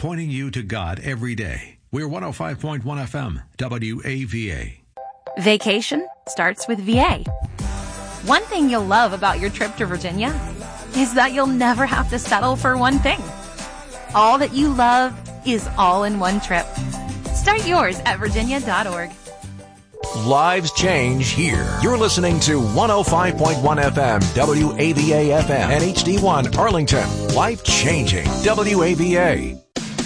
pointing you to God every day. We're 105.1 FM, WAVA. Vacation starts with VA. One thing you'll love about your trip to Virginia is that you'll never have to settle for one thing. All that you love is all in one trip. Start yours at virginia.org. Lives change here. You're listening to 105.1 FM, WAVA FM, and HD1 Arlington. Life changing. WAVA.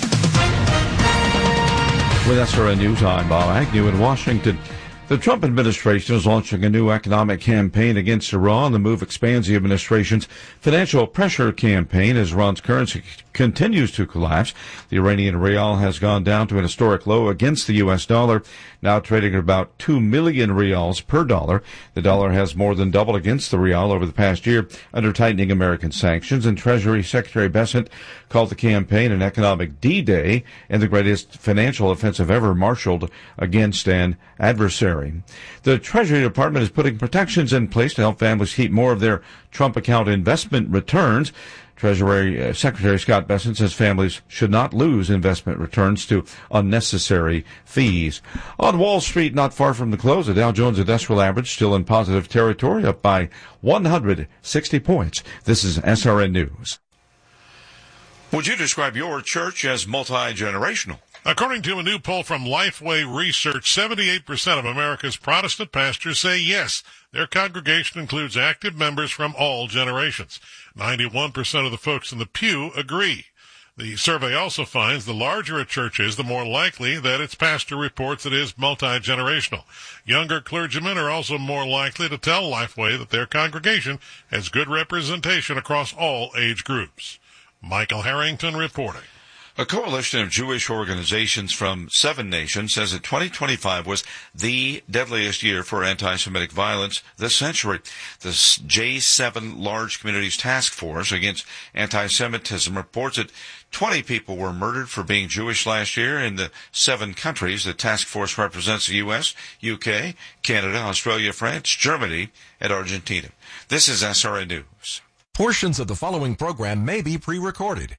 With SRN News, I'm Bob Agnew in Washington. The Trump administration is launching a new economic campaign against Iran. The move expands the administration's financial pressure campaign as Iran's currency continues to collapse. The Iranian rial has gone down to an historic low against the U.S. dollar, now trading at about 2 million rials per dollar. The dollar has more than doubled against the rial over the past year under tightening American sanctions, and Treasury Secretary Bessent called the campaign an economic D-Day and the greatest financial offensive ever marshaled against an adversary. The Treasury Department is putting protections in place to help families keep more of their Trump account investment returns. Treasury Secretary Scott Bessent says families should not lose investment returns to unnecessary fees. On Wall Street, not far from the close, the Dow Jones Industrial Average still in positive territory, up by 160 points. This is SRN News. Would you describe your church as multi-generational? According to a new poll from Lifeway Research, 78% of America's Protestant pastors say yes, their congregation includes active members from all generations. 91% of the folks in the pew agree. The survey also finds the larger a church is, the more likely that its pastor reports it is multi-generational. Younger clergymen are also more likely to tell Lifeway that their congregation has good representation across all age groups. Michael Harrington reporting. A coalition of Jewish organizations from 7 nations says that 2025 was the deadliest year for anti-Semitic violence this century. The J7 Large Communities Task Force Against Anti-Semitism reports that 20 people were murdered for being Jewish last year in the 7 countries. The task force represents the U.S., UK, Canada, Australia, France, Germany, and Argentina. This is SRN News. Portions of the following program may be pre-recorded.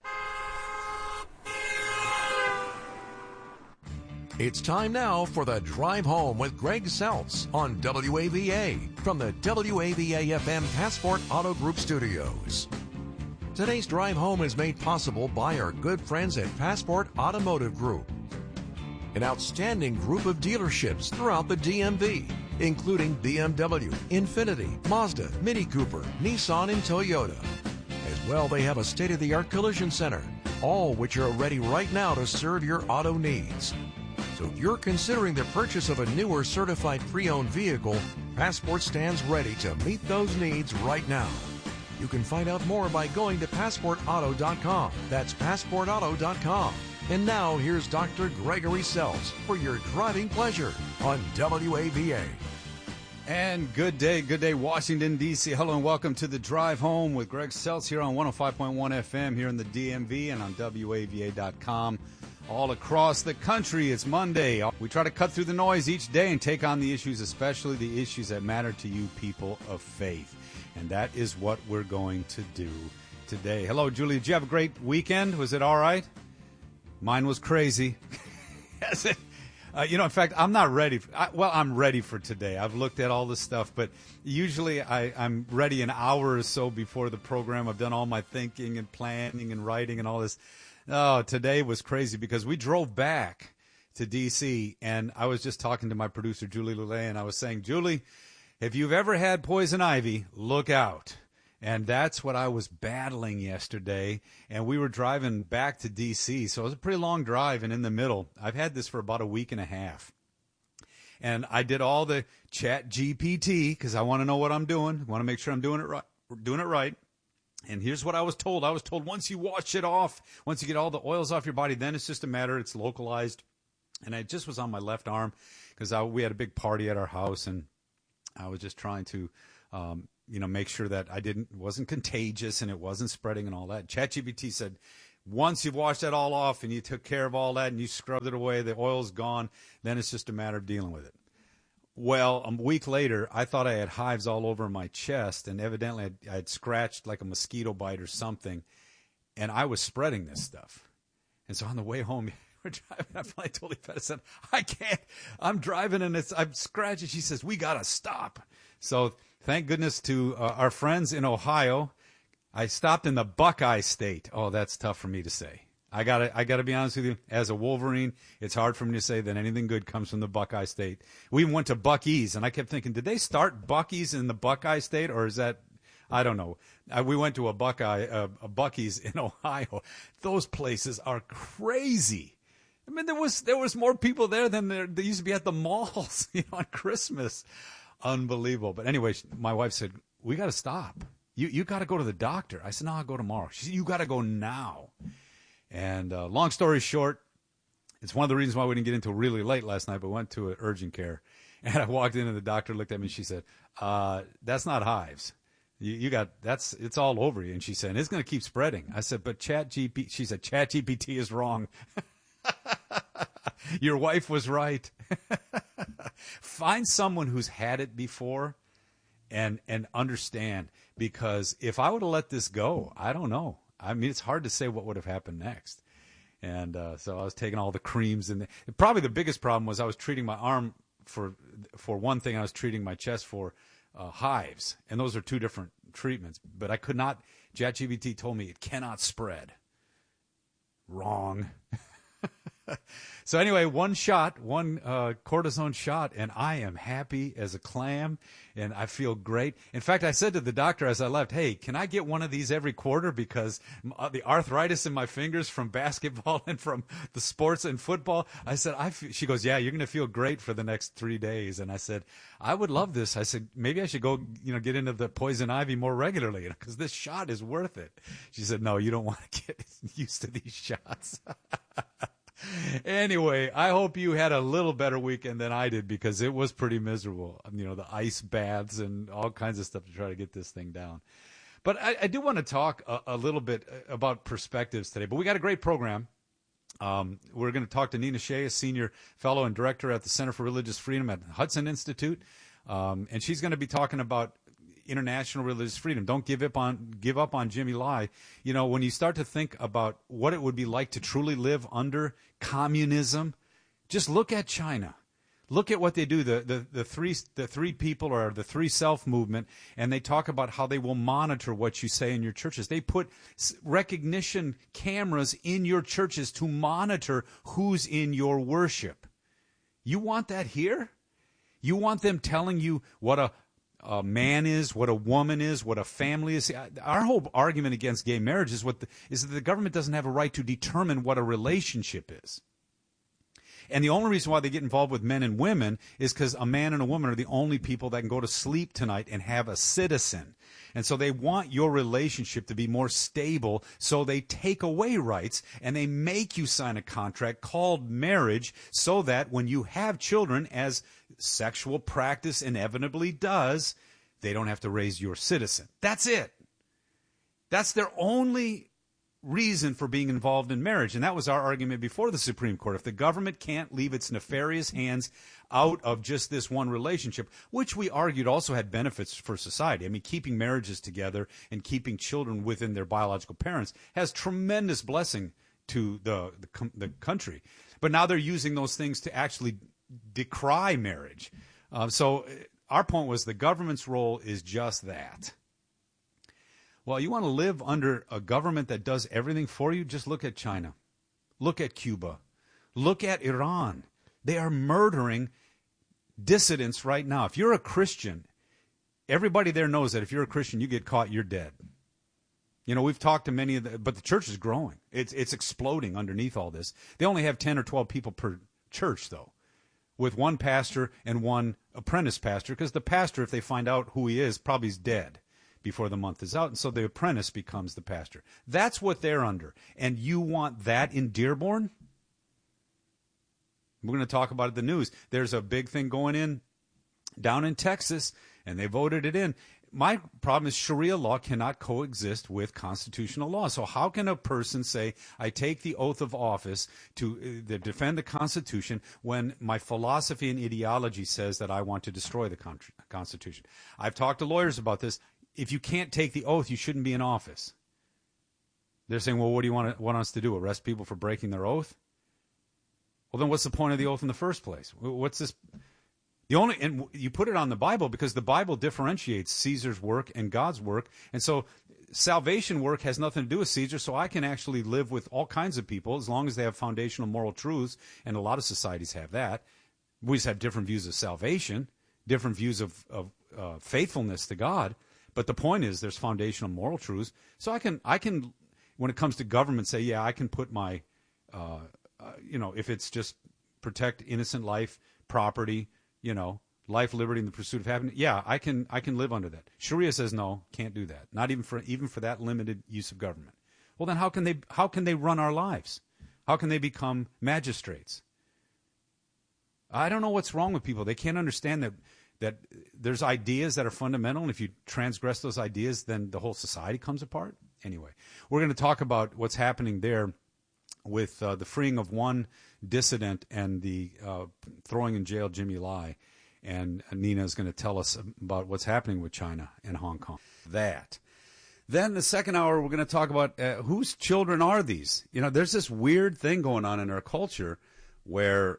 It's time now for the Drive Home with Greg Seltz on WAVA from the WAVA-FM Passport Auto Group Studios. Today's Drive Home is made possible by our good friends at Passport Automotive Group, an outstanding group of dealerships throughout the DMV, including BMW, Infiniti, Mazda, Mini Cooper, Nissan, and Toyota. As well, they have a state-of-the-art collision center, all which are ready right now to serve your auto needs. So if you're considering the purchase of a new or certified pre-owned vehicle, Passport stands ready to meet those needs right now. You can find out more by going to PassportAuto.com. That's PassportAuto.com. And now here's Dr. Gregory Seltz for your driving pleasure on WAVA. And good day, Washington, D.C. Hello and welcome to the Drive Home with Greg Seltz here on 105.1 FM here in the DMV and on WAVA.com. All across the country, it's Monday. We try to cut through the noise each day and take on the issues, especially the issues that matter to you people of faith. And that is what we're going to do today. Hello, Julie. Did you have a great weekend? Was it all right? Mine was crazy. Yes. In fact, I'm not ready. I'm ready for today. I've looked at all this stuff, but usually I'm ready an hour or so before the program. I've done all my thinking and planning and writing and all this. Oh, today was crazy because we drove back to D.C., and I was just talking to my producer, Julie Lulay, and I was saying, Julie, if you've ever had poison ivy, look out. And that's what I was battling yesterday, and we were driving back to D.C., so it was a pretty long drive, and in the middle, I've had this for about a week and a half. And I did all the chat GPT because I want to know what I'm doing, want to make sure I'm doing it right. And here's what I was told. I was told once you wash it off, once you get all the oils off your body, then it's just a matter, it's localized. And it just was on my left arm because we had a big party at our house, and I was just trying to, make sure that wasn't contagious and it wasn't spreading and all that. ChatGPT said, once you've washed that all off and you took care of all that and you scrubbed it away, the oil's gone, then it's just a matter of dealing with it. Well, a week later, I thought I had hives all over my chest, and evidently I had scratched like a mosquito bite or something, and I was spreading this stuff. And so on the way home, we're driving. I finally told Yvette, I said, I can't. I'm driving and I'm scratching. She says, we got to stop. So thank goodness to our friends in Ohio. I stopped in the Buckeye State. Oh, that's tough for me to say. I gotta be honest with you. As a Wolverine, it's hard for me to say that anything good comes from the Buckeye State. We even went to Buc-ee's, and I kept thinking, did they start Buc-ee's in the Buckeye State, or is that? I don't know. We went to a Buc-ee's in Ohio. Those places are crazy. I mean, there was more people there than there used to be at the malls, on Christmas. Unbelievable. But anyway, my wife said, we got to stop. You got to go to the doctor. I said, no, I'll go tomorrow. She said, you got to go now. And long story short, it's one of the reasons why we didn't get into really late last night, but went to an urgent care. And I walked in and the doctor looked at me and she said, that's not hives. It's all over you. And she said, it's going to keep spreading. I said, but she said, ChatGPT is wrong. Your wife was right. Find someone who's had it before and understand, because if I would have let this go, I don't know. I mean, it's hard to say what would have happened next. And so I was taking all the creams, and probably the biggest problem was I was treating my arm for one thing. I was treating my chest for hives, and those are two different treatments. But I could not. ChatGPT told me it cannot spread. Wrong. So anyway, one cortisone shot, and I am happy as a clam, and I feel great. In fact, I said to the doctor as I left, hey, can I get one of these every quarter, because the arthritis in my fingers from basketball and from the sports and football. I said, she goes, yeah, you're going to feel great for the next 3 days. And I said, I would love this. I said, maybe I should go, get into the poison ivy more regularly, because this shot is worth it. She said, no, you don't want to get used to these shots. Anyway, I hope you had a little better weekend than I did, because it was pretty miserable. The ice baths and all kinds of stuff to try to get this thing down. But I do want to talk a little bit about perspectives today. But we got a great program. We're going to talk to Nina Shea, a senior fellow and director at the Center for Religious Freedom at the Hudson Institute. And she's going to be talking about international religious freedom. Don't give up on Jimmy Lai. When you start to think about what it would be like to truly live under communism, just look at China. Look at what they do. The three people, or the three self movement, and they talk about how they will monitor what you say in your churches. They put recognition cameras in your churches to monitor who's in your worship. You want that here? You want them telling you what a man is, what a woman is, what a family is. Our whole argument against gay marriage is that the government doesn't have a right to determine what a relationship is. And the only reason why they get involved with men and women is because a man and a woman are the only people that can go to sleep tonight and have a citizen. And so they want your relationship to be more stable, so they take away rights and they make you sign a contract called marriage, so that when you have children, as sexual practice inevitably does, they don't have to raise your citizen. That's it. That's their only reason for being involved in marriage. And that was our argument before the Supreme Court. If the government can't leave its nefarious hands out of just this one relationship, which we argued also had benefits for society. I mean, keeping marriages together and keeping children within their biological parents has tremendous blessing to the country. But now they're using those things to actually decry marriage. So our point was the government's role is just that. Well, you want to live under a government that does everything for you? Just look at China. Look at Cuba. Look at Iran. They are murdering dissidents right now. If you're a Christian, everybody there knows that if you're a Christian, you get caught, you're dead. We've talked to many but the church is growing. It's exploding underneath all this. They only have 10 or 12 people per church, though, with one pastor and one apprentice pastor, because the pastor, if they find out who he is, probably is dead before the month is out, and so the apprentice becomes the pastor. That's what they're under. And you want that in Dearborn? We're going to talk about it in the news. There's a big thing going down in Texas, and they voted it in. My problem is Sharia law cannot coexist with constitutional law. So how can a person say, I take the oath of office to defend the Constitution, when my philosophy and ideology says that I want to destroy the Constitution? I've talked to lawyers about this. If you can't take the oath, you shouldn't be in office. They're saying, well, what do you want us to do? Arrest people for breaking their oath? Well, then what's the point of the oath in the first place? What's this? And you put it on the Bible because the Bible differentiates Caesar's work and God's work. And so salvation work has nothing to do with Caesar, so I can actually live with all kinds of people as long as they have foundational moral truths, and a lot of societies have that. We just have different views of salvation, different views of faithfulness to God. But the point is there's foundational moral truths. So I can, when it comes to government, say, yeah, I can put my, if it's just protect innocent life, property, life, liberty, and the pursuit of happiness. Yeah, I can live under that. Sharia says no, can't do that. Not even for that limited use of government. Well, then how can they run our lives? How can they become magistrates? I don't know what's wrong with people. They can't understand that there's ideas that are fundamental, and if you transgress those ideas, then the whole society comes apart. Anyway, we're going to talk about what's happening there with the freeing of one dissident and the throwing in jail Jimmy Lai. And Nina is going to tell us about what's happening with China and Hong Kong. Then the second hour, we're going to talk about whose children are these? There's this weird thing going on in our culture where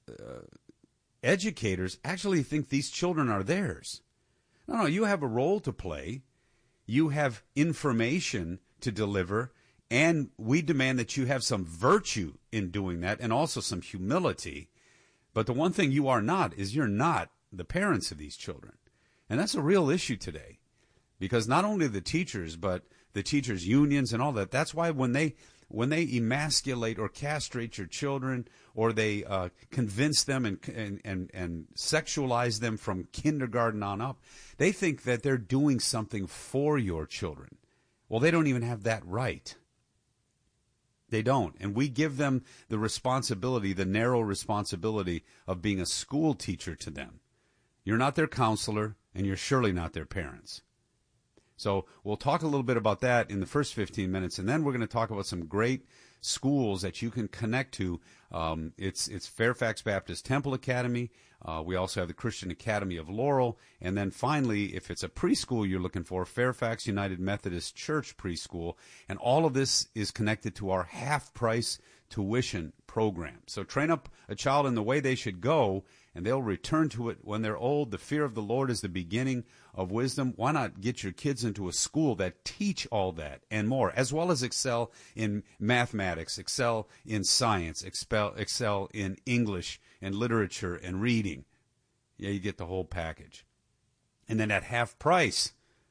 educators actually think these children are theirs. No, you have a role to play. You have information to deliver. And we demand that you have some virtue in doing that and also some humility. But the one thing you are not is you're not the parents of these children. And that's a real issue today. Because not only the teachers, but the teachers' unions and all that, that's why when they emasculate or castrate your children, or they convince them and sexualize them from kindergarten on up, they think that they're doing something for your children. Well, they don't even have that right. They don't. And we give them the responsibility, the narrow responsibility of being a school teacher to them. You're not their counselor, and you're surely not their parents. So we'll talk a little bit about that in the first 15 minutes, and then we're going to talk about some great schools that you can connect to. It's Fairfax Baptist Temple Academy. We also have the Christian Academy of Laurel. And then finally, if it's a preschool you're looking for, Fairfax United Methodist Church Preschool. And all of this is connected to our half-price tuition program. So train up a child in the way they should go, and they'll return to it when they're old. The fear of the Lord is the beginning of wisdom. Why not get your kids into a school that teach all that and more, as well as excel in mathematics, excel in science, excel in English and literature and reading. Yeah, you get the whole package. And then at half price,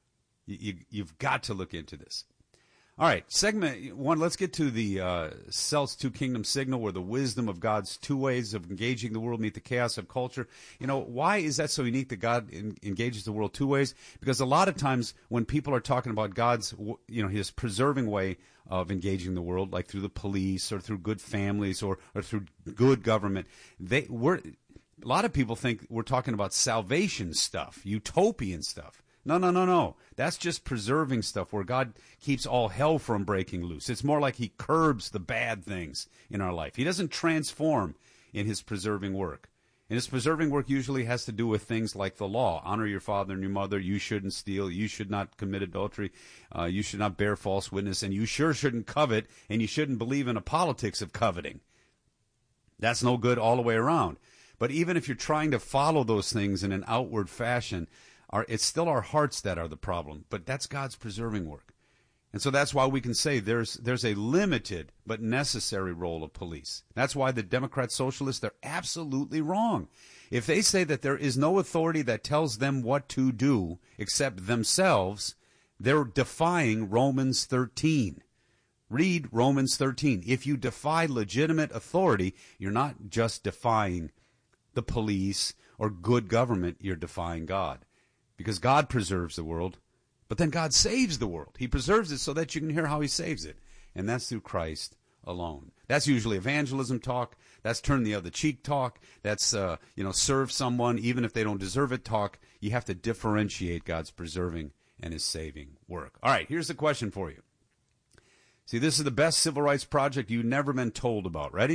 you've got to look into this. All right, segment one, let's get to the Celts Two Kingdom Signal, where the wisdom of God's two ways of engaging the world meet the chaos of culture. Why is that so unique that God engages the world two ways? Because a lot of times when people are talking about God's, his preserving way of engaging the world, like through the police or through good families or through good government, a lot of people think we're talking about salvation stuff, utopian stuff. No. That's just preserving stuff where God keeps all hell from breaking loose. It's more like he curbs the bad things in our life. He doesn't transform in his preserving work. And his preserving work usually has to do with things like the law. Honor your father and your mother. You shouldn't steal. You should not commit adultery. You should not bear false witness. And you sure shouldn't covet. And you shouldn't believe in a politics of coveting. That's no good all the way around. But even if you're trying to follow those things in an outward fashion, it's still our hearts that are the problem, but that's God's preserving work. And so that's why we can say there's a limited but necessary role of police. That's why the Democrat Socialists, they're absolutely wrong. If they say that there is no authority that tells them what to do except themselves, they're defying Romans 13. Read Romans 13. If you defy legitimate authority, you're not just defying the police or good government, you're defying God. Because God preserves the world, but then God saves the world. He preserves it so that you can hear how he saves it. And that's through Christ alone. That's usually evangelism talk. That's turn the other cheek talk. That's, serve someone even if they don't deserve it talk. You have to differentiate God's preserving and his saving work. All right, here's the question for you. See, this is the best civil rights project you've never been told about. Ready?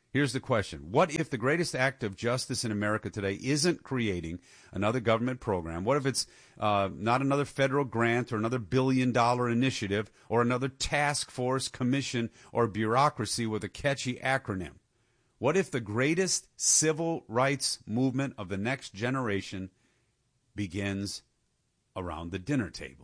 Here's the question. What if the greatest act of justice in America today isn't creating another government program? What if it's not another federal grant or another billion-dollar initiative or another task force, commission, or bureaucracy with a catchy acronym? What if the greatest civil rights movement of the next generation begins around the dinner table?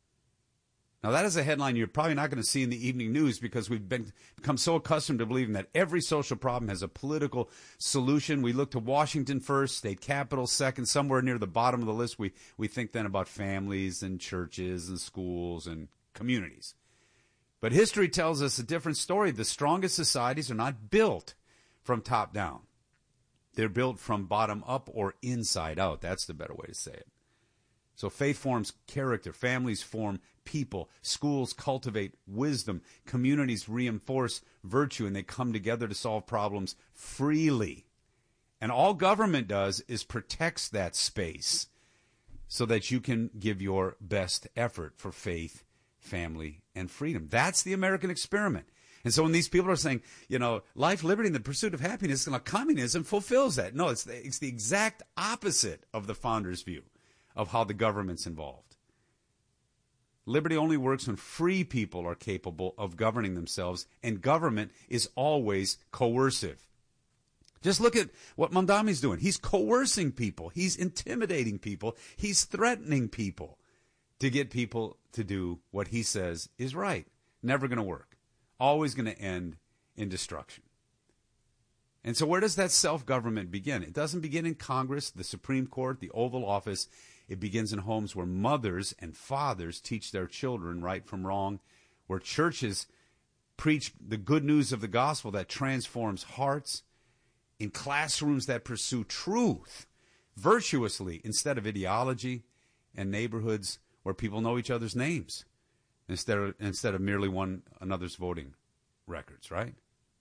Now, that is a headline you're probably not going to see in the evening news because we've become so accustomed to believing that every social problem has a political solution. We look to Washington first, state capital second, somewhere near the bottom of the list. We think then about families and churches and schools and communities. But history tells us a different story. The strongest societies are not built from top down. They're built from bottom up or inside out. That's the better way to say it. So faith forms character, families form people, schools cultivate wisdom, communities reinforce virtue, and they come together to solve problems freely. And all government does is protects that space so that you can give your best effort for faith, family, and freedom. That's the American experiment. And so when these people are saying, life, liberty, and the pursuit of happiness, communism fulfills that. No, it's the exact opposite of the founders' view of how the government's involved. Liberty only works when free people are capable of governing themselves, and government is always coercive. Just look at what Mondami's doing. He's coercing people. He's intimidating people. He's threatening people to get people to do what he says is right. Never going to work. Always going to end in destruction. And so where does that self-government begin? It doesn't begin in Congress, the Supreme Court, the Oval Office. It begins in homes where mothers and fathers teach their children right from wrong, where churches preach the good news of the gospel that transforms hearts, in classrooms that pursue truth virtuously instead of ideology, and neighborhoods where people know each other's names instead of merely one another's voting records, right?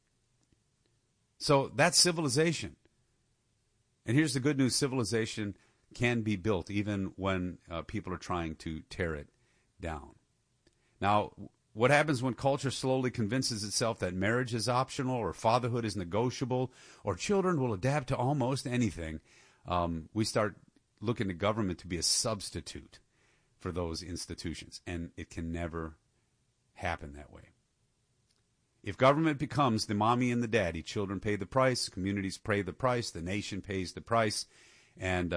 So that's civilization. And here's the good news. Civilization can be built even when people are trying to tear it down. Now, what happens when culture slowly convinces itself that marriage is optional or fatherhood is negotiable or children will adapt to almost anything? We start looking to government to be a substitute for those institutions, and it can never happen that way. If government becomes the mommy and the daddy, children pay the price, communities pay the price, the nation pays the price, and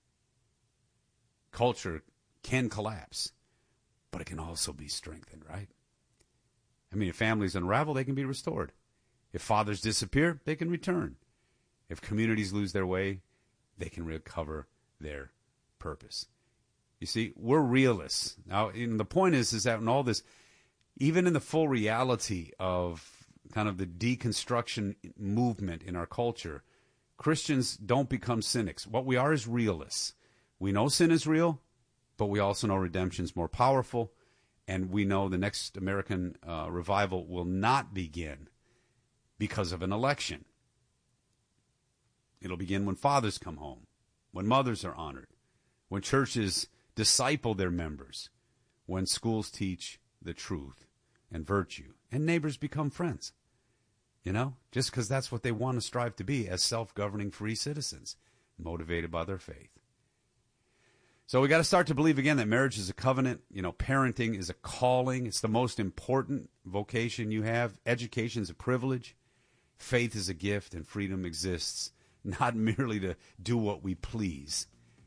culture can collapse, but it can also be strengthened, right? I mean, if families unravel, they can be restored. If fathers disappear, they can return. If communities lose their way, they can recover their purpose. You see, we're realists. Now, the point is that in all this, even in the full reality of kind of the deconstruction movement in our culture, Christians don't become cynics. What we are is realists. We know sin is real, but we also know redemption's more powerful, and we know the next American revival will not begin because of an election. It'll begin when fathers come home, when mothers are honored, when churches disciple their members, when schools teach the truth and virtue, and neighbors become friends. Just because that's what they want to strive to be as self-governing free citizens, motivated by their faith. So we got to start to believe again that marriage is a covenant. Parenting is a calling. It's the most important vocation you have. Education is a privilege. Faith is a gift, and freedom exists not merely to do what we please,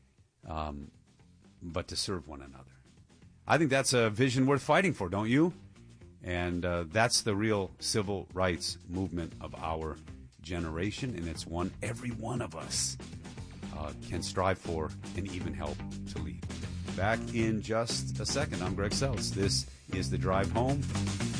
but to serve one another. I think that's a vision worth fighting for, don't you? And that's the real civil rights movement of our generation, and it's one every one of us can strive for and even help to lead. Back in just a second. I'm Greg Seltz. This is The Drive Home.